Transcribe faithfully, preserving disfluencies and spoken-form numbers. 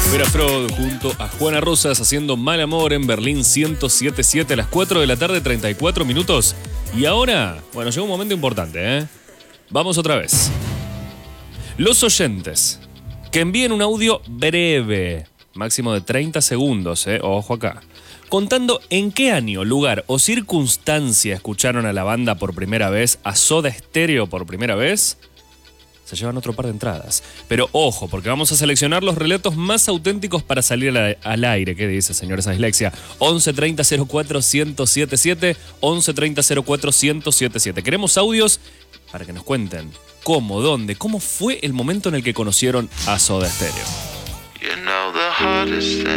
Vera Frod junto a Juana Rosas haciendo Mal Amor en Berlín ciento siete punto siete a las cuatro de la tarde, treinta y cuatro minutos. Y ahora, bueno, llegó un momento importante, ¿eh? Vamos otra vez. Los oyentes que envíen un audio breve, máximo de treinta segundos, ¿eh? Ojo acá. Contando en qué año, lugar o circunstancia escucharon a la banda por primera vez, a Soda Stereo por primera vez, se llevan otro par de entradas. Pero ojo, porque vamos a seleccionar los relatos más auténticos para salir al, al aire. ¿Qué dice, señores Dislexia? once treinta cero cuatro ciento setenta y siete, once treinta cero cuatro ciento setenta y siete. Queremos audios para que nos cuenten cómo, dónde, cómo fue el momento en el que conocieron a Soda Stereo. You know the hardest thing